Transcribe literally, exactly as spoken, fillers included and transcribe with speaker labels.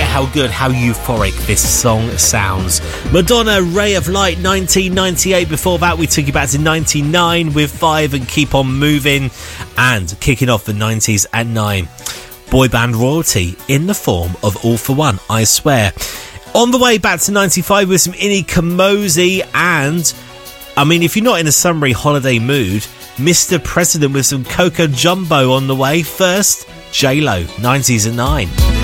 Speaker 1: how good, how euphoric this song sounds. Madonna, Ray of Light, nineteen ninety-eight. Before that, we took you back to ninety-nine with Five and Keep On Moving. And kicking off the nineties at nine, boy band royalty in the form of All For One, I Swear. On the way back to ninety-five with some Inni Kamoze, and, I mean, if you're not in a summery holiday mood, Mister President with some Coco Jumbo on the way. First, J-Lo, nineties at nine.